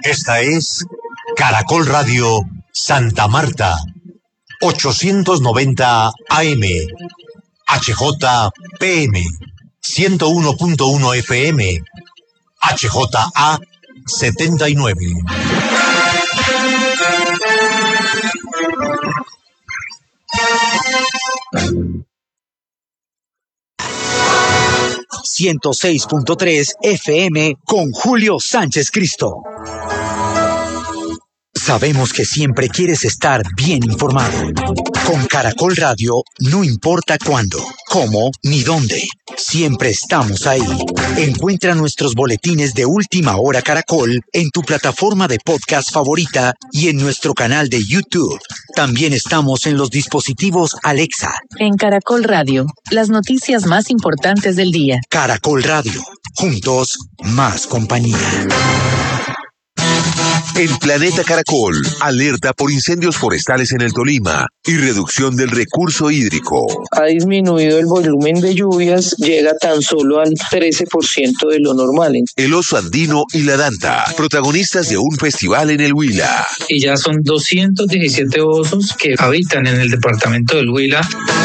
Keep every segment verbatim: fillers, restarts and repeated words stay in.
Esta es Caracol Radio Santa Marta, ochocientos noventa A M, H J P M, ciento uno punto uno F M, H J A setenta y nueve. ciento seis punto tres F M con Julio Sánchez Cristo. Sabemos que siempre quieres estar bien informado. Con Caracol Radio, no importa cuándo, cómo ni dónde, siempre estamos ahí. Encuentra nuestros boletines de Última Hora Caracol en tu plataforma de podcast favorita y en nuestro canal de YouTube. También estamos en los dispositivos Alexa. En Caracol Radio, las noticias más importantes del día. Caracol Radio, juntos, más compañía. El Planeta Caracol alerta por incendios forestales en el Tolima y reducción del recurso hídrico. Ha disminuido el volumen de lluvias, llega tan solo al trece por ciento de lo normal. El oso andino y la danta, protagonistas de un festival en el Huila. Y ya son doscientos diecisiete osos que habitan en el departamento del Huila.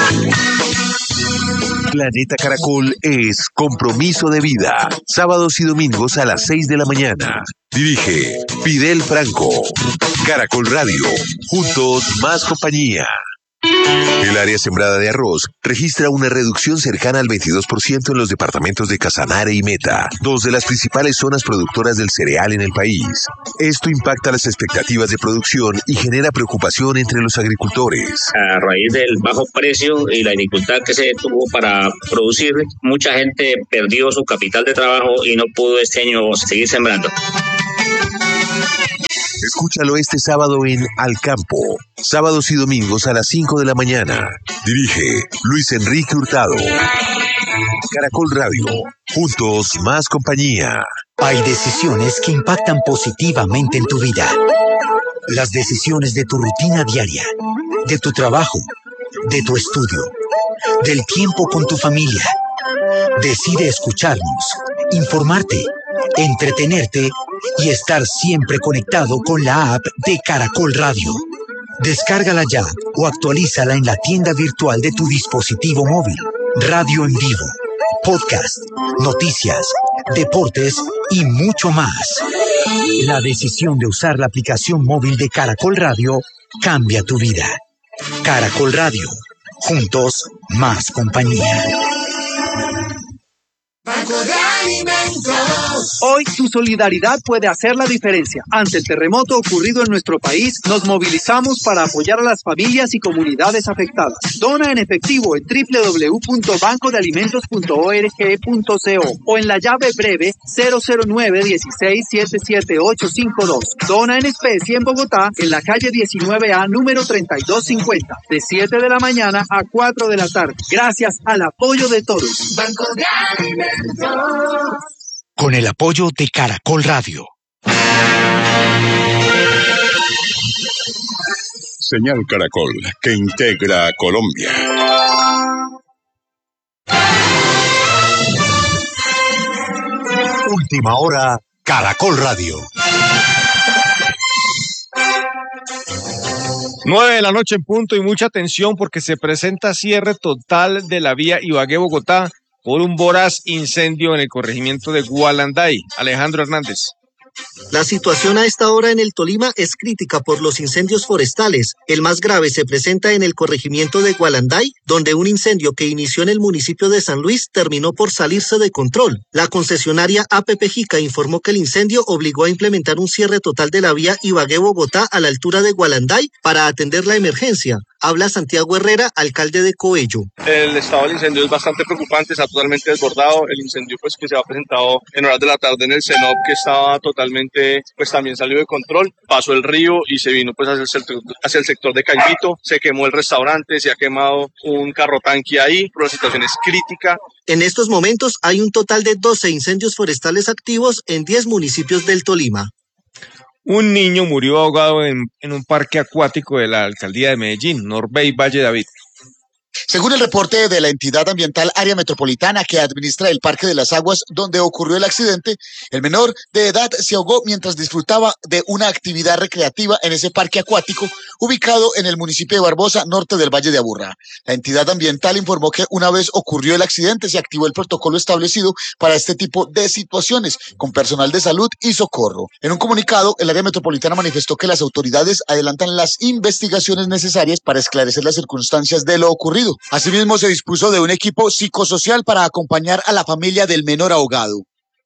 Planeta Caracol es compromiso de vida. Sábados y domingos a las seis de la mañana. Dirige Fidel Franco. Caracol Radio. Juntos más compañía. El área sembrada de arroz registra una reducción cercana al veintidós por ciento en los departamentos de Casanare y Meta, dos de las principales zonas productoras del cereal en el país. Esto impacta las expectativas de producción y genera preocupación entre los agricultores. A raíz del bajo precio y la dificultad que se tuvo para producir, mucha gente perdió su capital de trabajo y no pudo este año seguir sembrando. Escúchalo este sábado en Al Campo, sábados y domingos a las cinco de la mañana. Dirige Luis Enrique Hurtado. Caracol Radio, juntos más compañía. Hay decisiones que impactan positivamente en tu vida. Las decisiones de tu rutina diaria, de tu trabajo, de tu estudio, del tiempo con tu familia. Decide escucharnos, informarte, entretenerte y estar siempre conectado con la app de Caracol Radio. Descárgala ya o actualízala en la tienda virtual de tu dispositivo móvil. Radio en vivo, podcast, noticias, deportes y mucho más. La decisión de usar la aplicación móvil de Caracol Radio cambia tu vida. Caracol Radio, juntos más compañía. Banco de Alimentos. Hoy tu solidaridad puede hacer la diferencia. Ante el terremoto ocurrido en nuestro país, nos movilizamos para apoyar a las familias y comunidades afectadas. Dona en efectivo en doble u doble u doble u punto banco de alimentos punto org punto co o en la llave breve cero cero nueve uno seis siete siete ocho cinco dos. Dona en especie en Bogotá, en la calle diecinueve A, número treinta y dos cincuenta, de siete de la mañana a cuatro de la tarde. Gracias al apoyo de todos. Banco de Alimentos. Con el apoyo de Caracol Radio. Señal Caracol, que integra a Colombia. Última Hora, Caracol Radio. Nueve de la noche en punto y mucha atención porque se presenta cierre total de la vía Ibagué-Bogotá por un voraz incendio en el corregimiento de Gualanday. Alejandro Hernández. La situación a esta hora en el Tolima es crítica por los incendios forestales. El más grave se presenta en el corregimiento de Gualanday, donde un incendio que inició en el municipio de San Luis terminó por salirse de control. La concesionaria A P P Jica informó que el incendio obligó a implementar un cierre total de la vía Ibagué-Bogotá a la altura de Gualanday para atender la emergencia. Habla Santiago Herrera, alcalde de Coello. El estado del incendio es bastante preocupante, está totalmente desbordado. El incendio pues que se ha presentado en horas de la tarde en el Cenop, que estaba totalmente, pues también salió de control. Pasó el río y se vino pues hacia el sector, hacia el sector de Caimito. Se quemó el restaurante, se ha quemado un carro tanque ahí, pero la situación es crítica. En estos momentos hay un total de doce incendios forestales activos en diez municipios del Tolima. Un niño murió ahogado en, en un parque acuático de la alcaldía de Medellín, Norbey Valle David. Según el reporte de la entidad ambiental Área Metropolitana que administra el Parque de las Aguas donde ocurrió el accidente, el menor de edad se ahogó mientras disfrutaba de una actividad recreativa en ese parque acuático ubicado en el municipio de Barbosa, norte del Valle de Aburrá. La entidad ambiental informó que una vez ocurrió el accidente se activó el protocolo establecido para este tipo de situaciones con personal de salud y socorro. En un comunicado, el Área Metropolitana manifestó que las autoridades adelantan las investigaciones necesarias para esclarecer las circunstancias de lo ocurrido. Asimismo, se dispuso de un equipo psicosocial para acompañar a la familia del menor ahogado.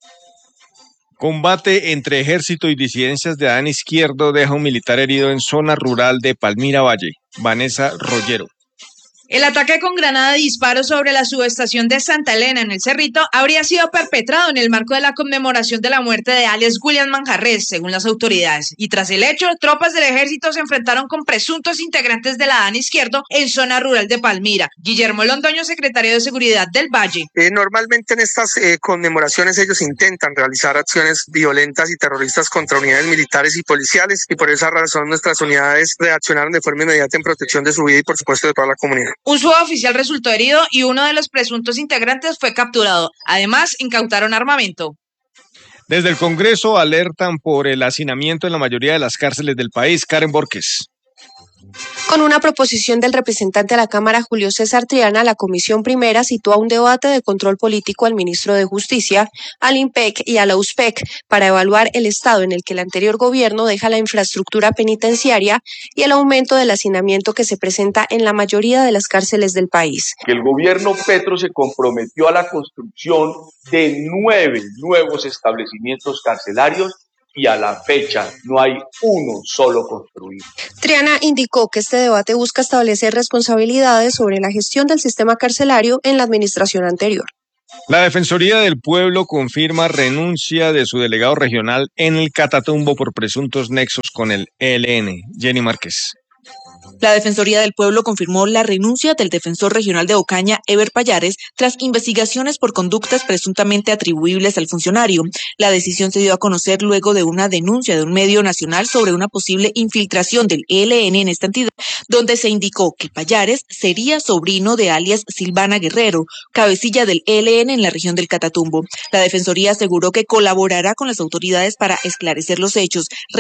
Combate entre ejército y disidencias de Adán Izquierdo deja un militar herido en zona rural de Palmira Valle. Vanessa Rollero. El ataque con granada de disparo sobre la subestación de Santa Elena en el Cerrito habría sido perpetrado en el marco de la conmemoración de la muerte de alias William Manjarres, según las autoridades. Y tras el hecho, tropas del ejército se enfrentaron con presuntos integrantes de la Adán Izquierdo en zona rural de Palmira. Guillermo Londoño, secretario de Seguridad del Valle. Eh, normalmente en estas eh, conmemoraciones ellos intentan realizar acciones violentas y terroristas contra unidades militares y policiales, y por esa razón nuestras unidades reaccionaron de forma inmediata en protección de su vida y por supuesto de toda la comunidad. Un suboficial resultó herido y uno de los presuntos integrantes fue capturado. Además, incautaron armamento. Desde el Congreso alertan por el hacinamiento en la mayoría de las cárceles del país. Karen Borges. Con una proposición del representante a la Cámara, Julio César Triana, la Comisión Primera citó a un debate de control político al ministro de Justicia, al IMPEC y a la USPEC para evaluar el estado en el que el anterior gobierno deja la infraestructura penitenciaria y el aumento del hacinamiento que se presenta en la mayoría de las cárceles del país. El gobierno Petro se comprometió a la construcción de nueve nuevos establecimientos carcelarios y a la fecha no hay uno solo construido. Triana indicó que este debate busca establecer responsabilidades sobre la gestión del sistema carcelario en la administración anterior. La Defensoría del Pueblo confirma renuncia de su delegado regional en el Catatumbo por presuntos nexos con el E L N. Jenny Márquez. La Defensoría del Pueblo confirmó la renuncia del defensor regional de Ocaña, Ever Payares, tras investigaciones por conductas presuntamente atribuibles al funcionario. La decisión se dio a conocer luego de una denuncia de un medio nacional sobre una posible infiltración del E L N en esta entidad, donde se indicó que Payares sería sobrino de alias Silvana Guerrero, cabecilla del E L N en la región del Catatumbo. La Defensoría aseguró que colaborará con las autoridades para esclarecer los hechos.